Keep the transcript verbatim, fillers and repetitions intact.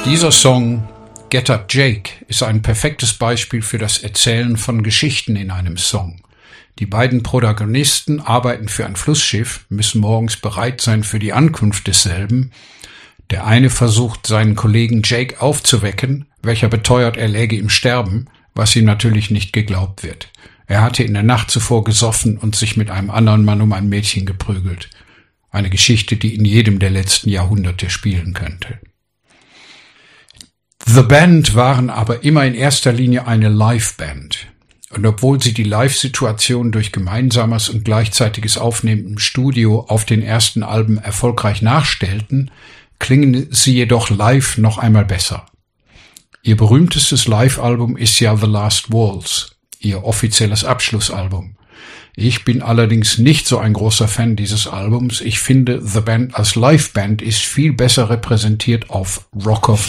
Dieser Song Get Up Jake ist ein perfektes Beispiel für das Erzählen von Geschichten in einem Song. Die beiden Protagonisten arbeiten für ein Flussschiff, müssen morgens bereit sein für die Ankunft desselben. Der eine versucht, seinen Kollegen Jake aufzuwecken, welcher beteuert, er läge im Sterben, was ihm natürlich nicht geglaubt wird. Er hatte in der Nacht zuvor gesoffen und sich mit einem anderen Mann um ein Mädchen geprügelt. Eine Geschichte, die in jedem der letzten Jahrhunderte spielen könnte. The Band waren aber immer in erster Linie eine Liveband. Und obwohl sie die Live-Situation durch gemeinsames und gleichzeitiges Aufnehmen im Studio auf den ersten Alben erfolgreich nachstellten, klingen sie jedoch live noch einmal besser. Ihr berühmtestes Live-Album ist ja The Last Waltz, ihr offizielles Abschlussalbum. Ich bin allerdings nicht so ein großer Fan dieses Albums. Ich finde, The Band als Liveband ist viel besser repräsentiert auf Rock of